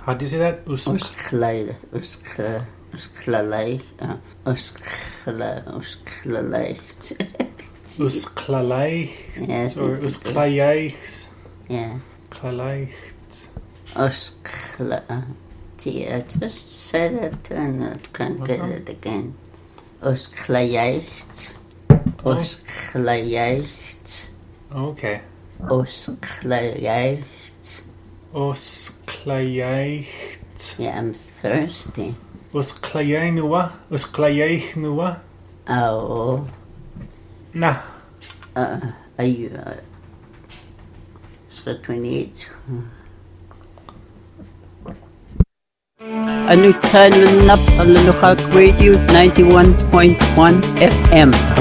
How do you say that? Usklalai. Usklalaich or usklajaich. Yeah. Klalaich. Just said it and I can't get it again. Usklajaich. Usklajaich. Okay. Usklajaich. Usklajaich. Yeah, I'm thirsty. Usklajainua. Usklajaichnua. Oh. Nah. Are you... So 28. Ano sa Lulunok Radio 91.1 FM.